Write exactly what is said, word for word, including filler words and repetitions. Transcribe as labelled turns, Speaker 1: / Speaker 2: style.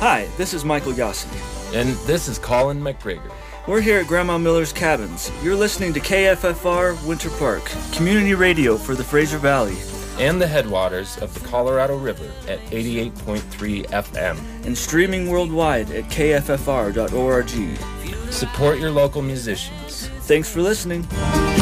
Speaker 1: Hi, this is Michael Yossi.
Speaker 2: And this is Colin McGregor.
Speaker 1: We're here at Grandma Miller's Cabins. You're listening to K F F R Winter Park, community radio for the Fraser Valley.
Speaker 2: And the headwaters of the Colorado River at eighty-eight point three F M.
Speaker 1: And streaming worldwide at K F F R dot org.
Speaker 2: Support your local musicians.
Speaker 1: Thanks for listening.